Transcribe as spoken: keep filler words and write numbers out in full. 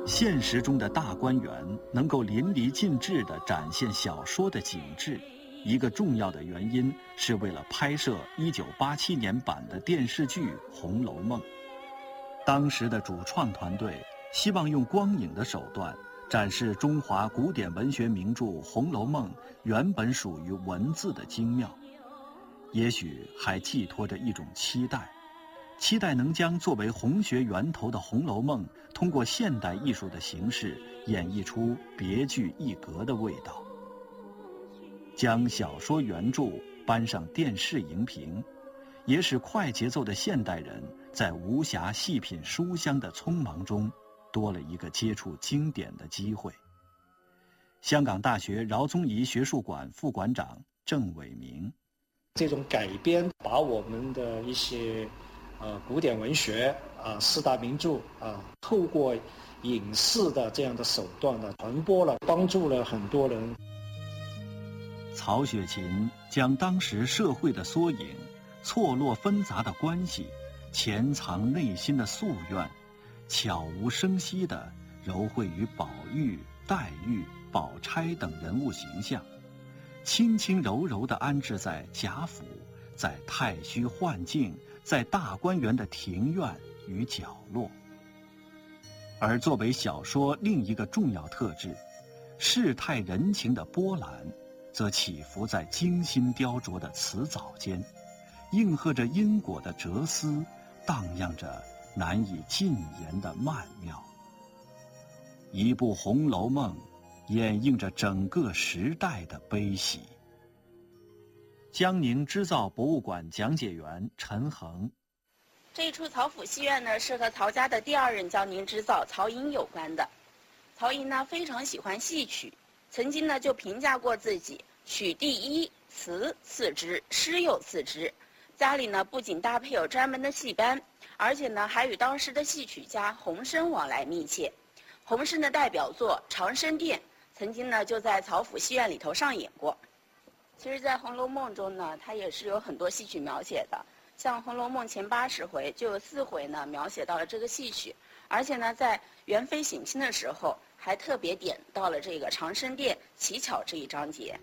现实中的大观园能够淋漓尽致地展现小说的景致，一个重要的原因是为了拍摄一九八七年版的电视剧《红楼梦》。当时的主创团队希望用光影的手段展示中华古典文学名著《红楼梦》原本属于文字的精妙，也许还寄托着一种期待，期待能将作为红学源头的《红楼梦》通过现代艺术的形式演绎出别具一格的味道。将小说原著搬上电视荧屏，也使快节奏的现代人在无暇细品书香的匆忙中多了一个接触经典的机会。香港大学饶宗颐学术馆副馆长郑伟明， 这种改编把我们的一些呃古典文学啊、四大名著啊，透过影视的这样的手段呢传播了，帮助了很多人。 曹雪芹将当时社会的缩影、错落纷杂的关系、潜藏内心的夙愿，悄无声息地糅绘于宝玉、黛玉、宝钗等人物形象，轻轻柔柔地安置在贾府，在太虚幻境，在大观园的庭院与角落。而作为小说另一个重要特质，世态人情的波澜则起伏在精心雕琢的词藻间，应和着因果的哲思，荡漾着难以尽言的曼妙。一部《红楼梦》掩映着整个时代的悲喜。江宁织造博物馆讲解员陈恒， 这一出曹府戏院呢，是和曹家的第二任江宁织造曹寅有关的。曹寅呢非常喜欢戏曲，曾经呢就评价过自己曲第一，词次之，诗又次之。家里呢不仅搭配有专门的戏班，而且呢还与当时的戏曲家洪升往来密切。洪升的代表作《长生殿》曾经呢就在曹府戏院里头上演过。其实在《红楼梦》中呢，它也是有很多戏曲描写的，像《红楼梦》前八十回就有四回呢描写到了这个戏曲，而且呢在元妃省亲的时候还特别点到了这个长生殿乞巧这一章节。